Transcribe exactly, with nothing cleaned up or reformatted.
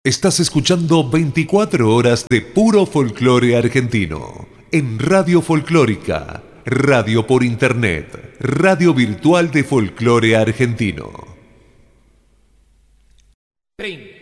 Estás escuchando veinticuatro horas de puro folclore argentino en Radio Folclórica, radio por internet, radio virtual de folclore argentino. Trin.